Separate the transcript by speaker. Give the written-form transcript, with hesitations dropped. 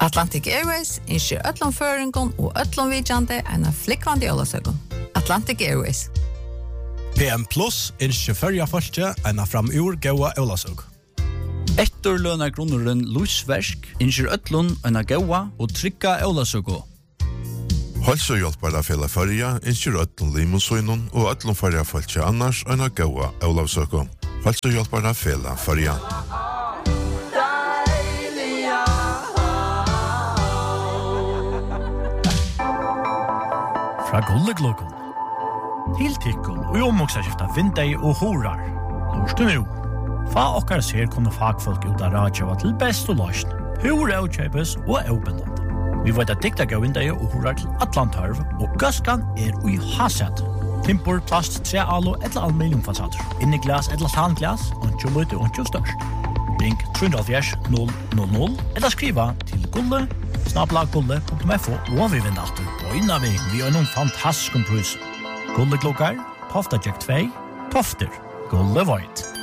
Speaker 1: Atlantic Airways innskjer öllum føringon og öllum vidjande en flikkvandi jólasøgun. Atlantic Airways.
Speaker 2: PM Plus innskjer førjafolkje en framur gåa jólasøg.
Speaker 3: Etterlønna grunneren Lusversk innskjer öllum en gåa og trygga jólasøgu.
Speaker 4: Hälsohjälpare fela förja innskjer öllum limusøynun og öllum førjafolkje annars en gåa jólasøgu. Hälsohjälpare fela förja.
Speaker 5: Fra Gulleglokon til Tikkun og omoksaskifta vindei og horar. Lorstu nu. Fa okkar ser kunne fagfolk ut av radjava til best og løsn. Hur avkjøpes og avbindende. Vi vet at dikta gav vindei og horar til Atlantarv, og gaskan ui hasset. Timpor, plast, trealo, etla aluminiumfasader. Inni glas, etla tanglas, ontjo løyte, ontjo størst. Ring 380 000 eller skriva til gulle@gulle.fo og vi vinner alltid bøyna vi er noen fantastisk pris. Gulleklokkar, Tofta Jack 2, Tofter, Gulle Void.